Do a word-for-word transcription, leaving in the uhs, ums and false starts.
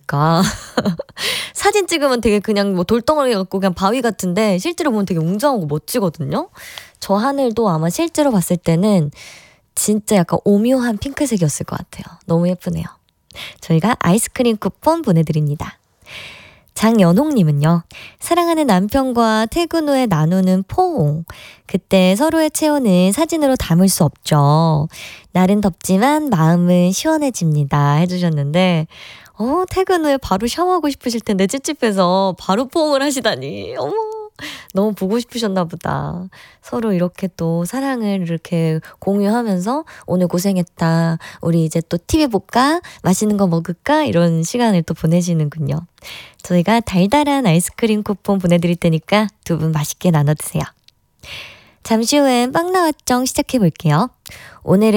보니까 사진 찍으면 되게 그냥 뭐 돌덩어리 같고 그냥 바위 같은데 실제로 보면 되게 웅장하고 멋지거든요. 저 하늘도 아마 실제로 봤을 때는 진짜 약간 오묘한 핑크색이었을 것 같아요. 너무 예쁘네요. 저희가 아이스크림 쿠폰 보내드립니다. 장연홍님은요. 사랑하는 남편과 퇴근 후에 나누는 포옹. 그때 서로의 체온은 사진으로 담을 수 없죠. 날은 덥지만 마음은 시원해집니다. 해주셨는데 어 퇴근 후에 바로 샤워하고 싶으실 텐데 찝찝해서 바로 포옹을 하시다니. 어머 너무 보고 싶으셨나 보다. 서로 이렇게 또 사랑을 이렇게 공유하면서 오늘 고생했다. 우리 이제 또 티비 볼까? 맛있는 거 먹을까? 이런 시간을 또 보내시는군요. 저희가 달달한 아이스크림 쿠폰 보내드릴 테니까 두 분 맛있게 나눠 드세요. 잠시 후엔 빵나와정 시작해 볼게요. 오늘은